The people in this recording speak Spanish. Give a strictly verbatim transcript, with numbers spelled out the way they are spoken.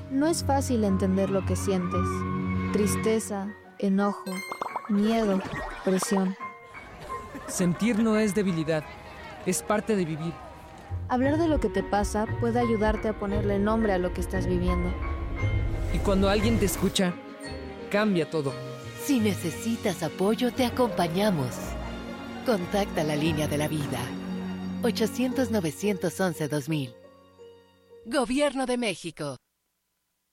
No es fácil entender lo que sientes. Tristeza, enojo, miedo, presión. Sentir no es debilidad, es parte de vivir. Hablar de lo que te pasa puede ayudarte a ponerle nombre a lo que estás viviendo. Y cuando alguien te escucha, cambia todo. Si necesitas apoyo, te acompañamos. Contacta la línea de la vida. ochocientos, novecientos once, dos mil. Gobierno de México.